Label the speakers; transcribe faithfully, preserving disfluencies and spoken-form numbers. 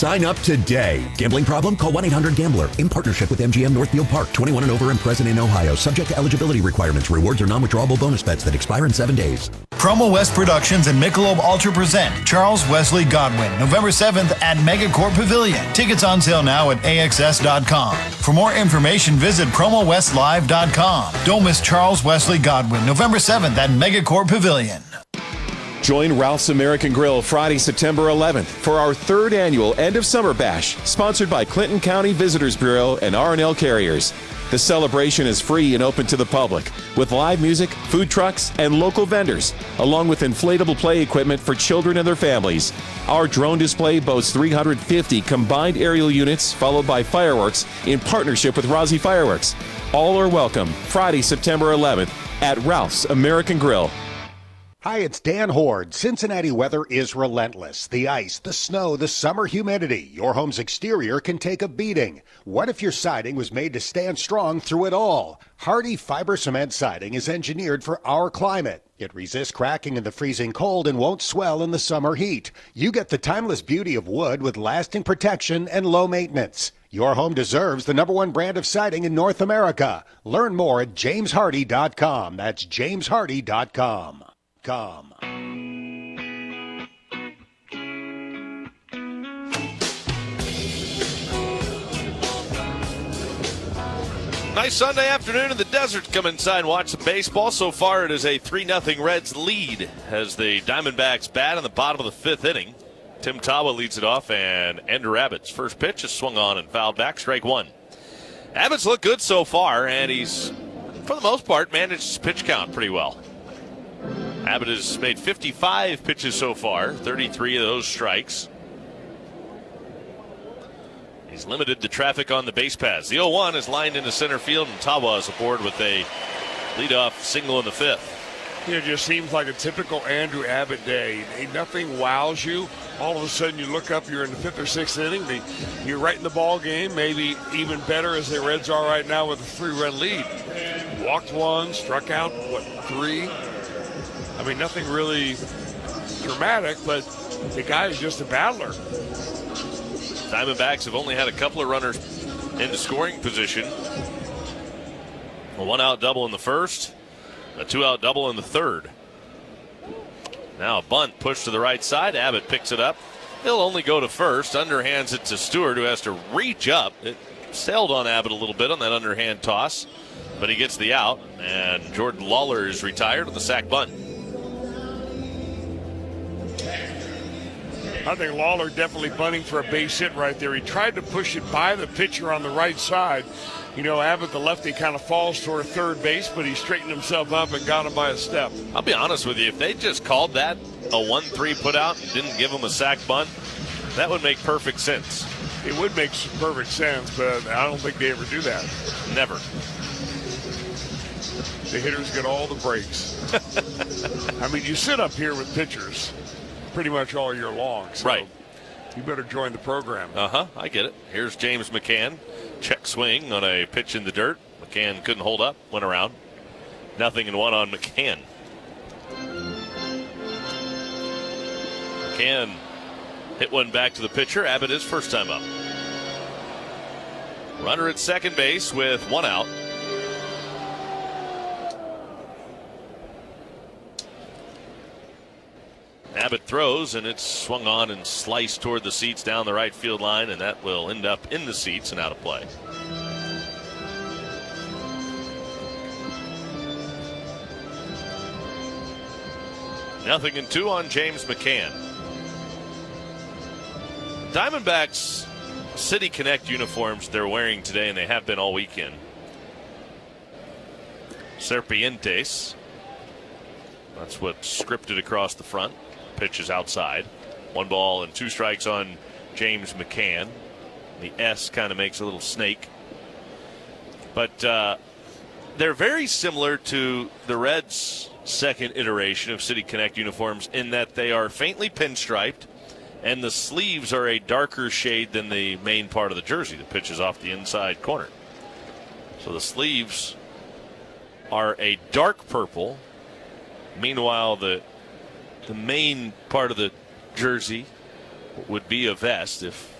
Speaker 1: Sign up today. Gambling problem? Call one eight hundred gambler. In partnership with M G M Northfield Park. twenty-one and over and present in Ohio. Subject to eligibility requirements. Rewards are non-withdrawable bonus bets that expire in seven days.
Speaker 2: Promo West Productions and Michelob Ultra present Charles Wesley Godwin, November seventh at Megacorp Pavilion. Tickets on sale now at A X S dot com. For more information, visit promo west live dot com. Don't miss Charles Wesley Godwin, November seventh at Megacorp Pavilion.
Speaker 3: Join Ralph's American Grill Friday, September eleventh for our third annual End of Summer Bash, sponsored by Clinton County Visitors Bureau and R and L Carriers. The celebration is free and open to the public, with live music, food trucks, and local vendors, along with inflatable play equipment for children and their families. Our drone display boasts three hundred fifty combined aerial units, followed by fireworks in partnership with Rossi Fireworks. All are welcome Friday, September eleventh at Ralph's American Grill.
Speaker 4: Hi, it's Dan Horde. Cincinnati weather is relentless. The ice, the snow, the summer humidity. Your home's exterior can take a beating. What if your siding was made to stand strong through it all? Hardy Fiber Cement Siding is engineered for our climate. It resists cracking in the freezing cold and won't swell in the summer heat. You get the timeless beauty of wood with lasting protection and low maintenance. Your home deserves the number one brand of siding in North America. Learn more at james hardy dot com. That's james hardy dot com. Com.
Speaker 5: Nice Sunday afternoon in the desert. Come inside and watch some baseball. So far, it is a three nothing Reds lead as the Diamondbacks bat in the bottom of the fifth inning. Tim Tawa leads it off, and Ender Abbott's first pitch is swung on and fouled back, strike one. Abbott's looked good so far, and he's, for the most part, managed his pitch count pretty well. Abbott has made fifty-five pitches so far, thirty-three of those strikes. He's limited the traffic on the base paths. The oh one is lined into center field, and Tawa is aboard with a leadoff single in the fifth.
Speaker 6: You know, it just seems like a typical Andrew Abbott day. Nothing wows you. All of a sudden you look up, you're in the fifth or sixth inning. The, you're right in the ball game, maybe even better as the Reds are right now with a three-run lead. Walked one, struck out, what, three? I mean, nothing really dramatic, but the guy is just a battler.
Speaker 5: Diamondbacks have only had a couple of runners into scoring position. A one-out double in the first, a two-out double in the third. Now a bunt pushed to the right side. Abbott picks it up. He'll only go to first. Underhands it to Stewart, who has to reach up. It sailed on Abbott a little bit on that underhand toss, but he gets the out, and Jordan Lawler is retired on the sac bunt.
Speaker 6: I think Lawler definitely bunting for a base hit right there. He tried to push it by the pitcher on the right side. You know, Abbott, the lefty, kind of falls toward third base, but he straightened himself up and got him by a step.
Speaker 5: I'll be honest with you. If they just called that a one three put out, didn't give him a sac bunt, that would make perfect sense.
Speaker 6: It would make perfect sense, but I don't think they ever do that.
Speaker 5: Never.
Speaker 6: The hitters get all the breaks. I mean, you sit up here with pitchers pretty much all year long. So
Speaker 5: right.
Speaker 6: You better join the program.
Speaker 5: Uh-huh, I get it. Here's James McCann. Check swing on a pitch in the dirt. McCann couldn't hold up, went around. Nothing and one on McCann. McCann hit one back to the pitcher. Abbott is first time up. Runner at second base with one out. Abbott throws, and it's swung on and sliced toward the seats down the right field line, and that will end up in the seats and out of play. Nothing and two on James McCann. Diamondbacks City Connect uniforms they're wearing today, and they have been all weekend. Serpientes. That's what's scripted across the front. Pitch is outside. One ball and two strikes on James McCann. The S kind of makes a little snake. But uh, they're very similar to the Reds' second iteration of City Connect uniforms in that they are faintly pinstriped, and the sleeves are a darker shade than the main part of the jersey. The pitch is off the inside corner. So the sleeves are a dark purple. Meanwhile, the the main part of the jersey would be a vest if